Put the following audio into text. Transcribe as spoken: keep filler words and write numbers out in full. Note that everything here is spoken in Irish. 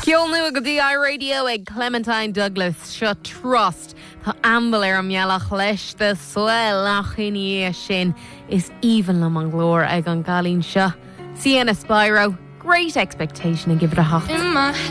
Ceol nua go dtí Radio ag Clementine Douglas seo Trust. Tá ambal ar an mealach leis de suil nach chiní sin is even am an glór ag an galín seo. Sienna Spyro, Great Expectation and give it a hoch.